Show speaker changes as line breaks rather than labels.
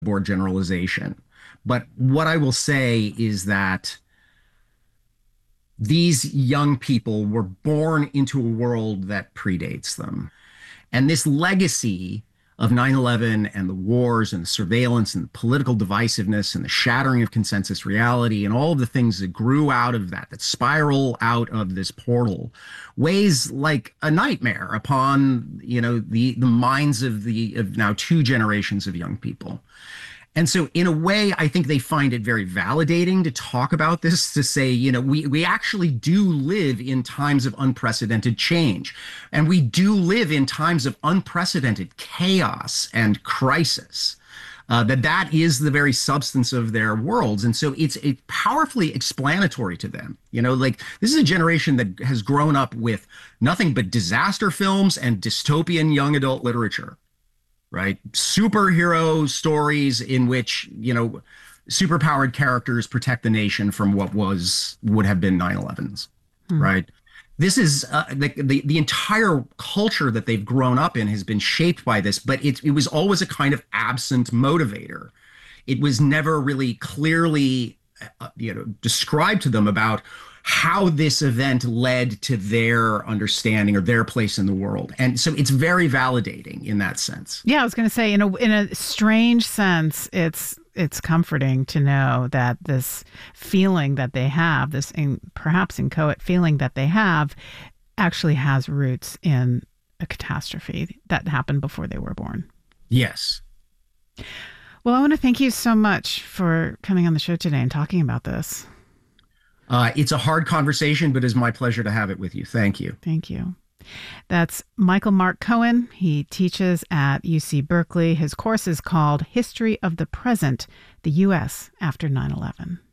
board generalization. But what I will say is that these young people were born into a world that predates them. And this legacy of 9/11 and the wars and the surveillance and the political divisiveness and the shattering of consensus reality and all of the things that grew out of that, that spiral out of this portal, weighs like a nightmare upon, the minds of now two generations of young people. And so, in a way, I think they find it very validating to talk about this, to say, we actually do live in times of unprecedented change. And we do live in times of unprecedented chaos and crisis. That is the very substance of their worlds. And so it's powerfully explanatory to them. Like this is a generation that has grown up with nothing but disaster films and dystopian young adult literature, right? Superhero stories in which, superpowered characters protect the nation from what would have been 9/11s, right? This is the entire culture that they've grown up in has been shaped by this, but it was always a kind of absent motivator. It was never really clearly, described to them about how this event led to their understanding or their place in the world. And so it's very validating in that sense.
Yeah, I was going to say, in a strange sense, it's comforting to know that this feeling that they have, this perhaps inchoate feeling that they have, actually has roots in a catastrophe that happened before they were born.
Yes.
Well, I want to thank you so much for coming on the show today and talking about this.
It's a hard conversation, but it's my pleasure to have it with you. Thank you.
Thank you. That's Michael Mark Cohen. He teaches at UC Berkeley. His course is called History of the Present, the U.S. After 9/11.